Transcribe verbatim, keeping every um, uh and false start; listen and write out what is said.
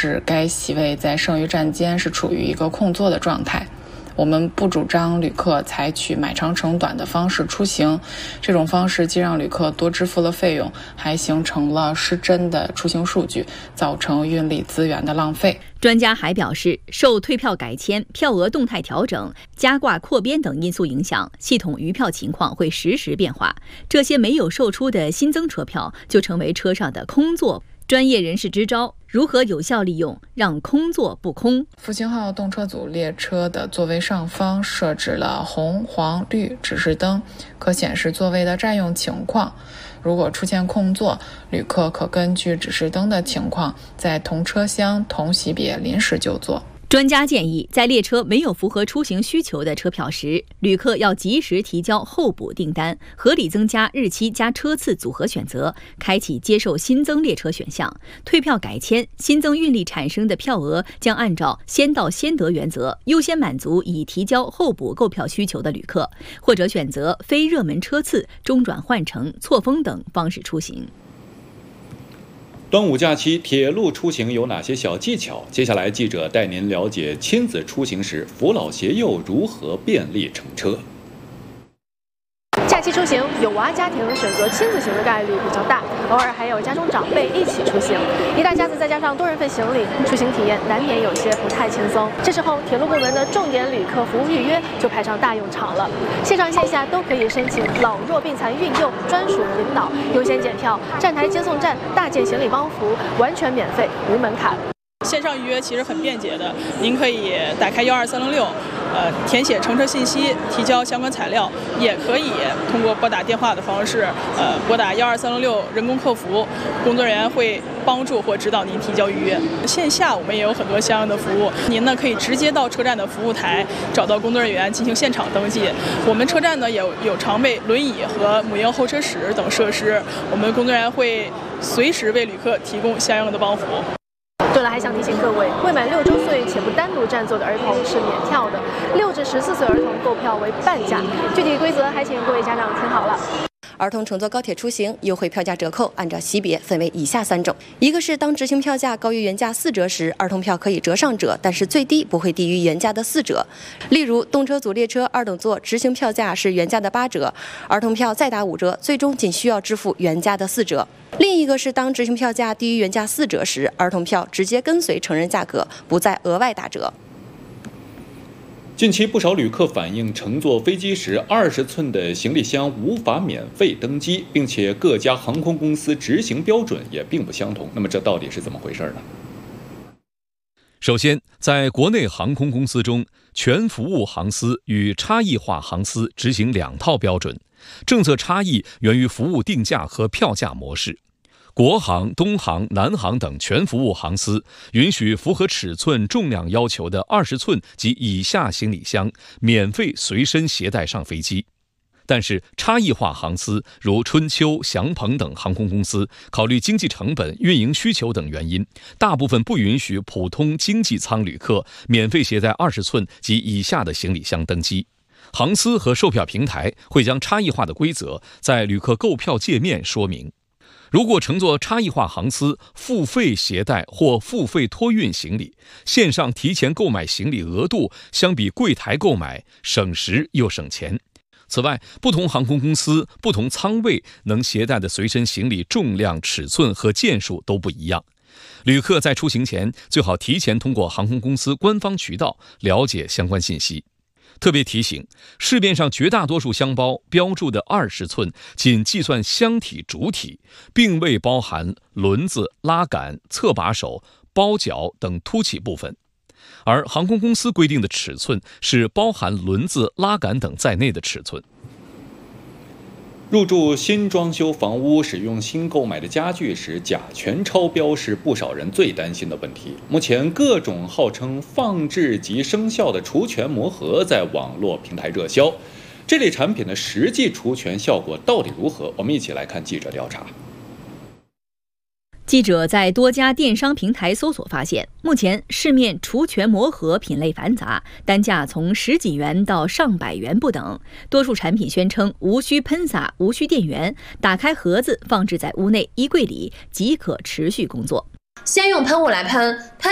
使该席位在剩余站间是处于一个空座的状态。我们不主张旅客采取买长乘短的方式出行，这种方式既让旅客多支付了费用，还形成了失真的出行数据，造成运力资源的浪费。 专家还表示，受退票改签、票额动态调整、加挂扩编等因素影响，系统余票情况会实时变化。这些没有售出的新增车票就成为车上的空座。专业人士支招，如何有效利用，让空座不空。 复兴号动车组列车的座位上方设置了红、黄、绿指示灯，可显示座位的占用情况。如果出现空座，旅客可根据指示灯的情况，在同车厢、同席别临时就座。 专家建议，在列车没有符合出行需求的车票时，旅客要及时提交候补订单，合理增加日期加车次组合选择，开启接受新增列车选项。退票改签、新增运力产生的票额将按照先到先得原则，优先满足已提交候补购票需求的旅客，或者选择非热门车次、中转换乘、错峰等方式出行。 端午假期铁路出行有哪些小技巧？接下来记者带您了解亲子出行时扶老携幼如何便利乘车。 假期出行，有娃家庭选择亲子行的概率比较大，偶尔还有家中长辈一起出行，一大家子再加上多人份行李，出行体验难免有些不太轻松。这时候，铁路部门的重点旅客服务预约就派上大用场了，线上线下都可以申请老弱病残孕幼专属引导，优先检票，站台接送站大件行李帮扶，完全免费，无门槛。 线上预约其实很便捷的，您可以打开幺二三零六，呃，填写乘车信息，提交相关材料，也可以通过拨打电话的方式，呃，拨打幺二三零六人工客服，工作人员会帮助或指导您提交预约。线下我们也有很多相应的服务，您呢可以直接到车站的服务台找到工作人员进行现场登记。我们车站呢也有有常备轮椅和母婴候车室等设施，我们工作人员会随时为旅客提供相应的帮扶。 对了，还想提醒各位，未满六周岁且不单独占座的儿童是免票的，六至十四岁儿童购票为半价。具体规则还请各位家长听好了。 儿童乘坐高铁出行，优惠票价折扣按照级别分为以下三种：一个是当执行票价高于原价四折时，儿童票可以折上折，但是最低不会低于原价的四折。例如，动车组列车二等座执行票价是原价的八折，儿童票再打五折，最终仅需要支付原价的四折。另一个是当执行票价低于原价四折时，儿童票直接跟随成人价格，不再额外打折。 近期不少旅客反映，乘坐飞机时二十寸的行李箱无法免费登机，并且各家航空公司执行标准也并不相同。那么这到底是怎么回事呢？ 首先，在国内航空公司中，全服务航司与差异化航司执行两套标准，政策差异源于服务定价和票价模式。国航、东航、南航等全服务航司允许符合尺寸、重量要求的二十寸及以下行李箱免费随身携带上飞机。但是差异化航司如春秋、祥鹏等航空公司，考虑经济成本、运营需求等原因，大部分不允许普通经济舱旅客免费携带二十寸及以下的行李箱登机。航司和售票平台会将差异化的规则在旅客购票界面说明。如果乘坐差异化航司付费携带或付费托运行李，线上提前购买行李额度相比柜台购买省时又省钱。此外，不同航空公司、不同舱位能携带的随身行李重量、尺寸和件数都不一样。旅客在出行前最好提前通过航空公司官方渠道了解相关信息。特别提醒，市面上绝大多数箱包标注的二十寸仅计算箱体主体，并未包含轮子、拉杆、侧把手、包角等凸起部分。而航空公司规定的尺寸是包含轮子、拉杆等在内的尺寸。 入住新装修房屋，使用新购买的家具时，甲醛超标是不少人最担心的问题。目前，各种号称放置及生效的除醛膜盒在网络平台热销，这类产品的实际除醛效果到底如何？我们一起来看记者调查。 记者在多家电商平台搜索发现，目前市面除醛膜盒品类繁杂，单价从十几元到上百元不等。多数产品宣称无需喷洒、无需电源，打开盒子放置在屋内衣柜里即可持续工作。 先用喷雾来喷，喷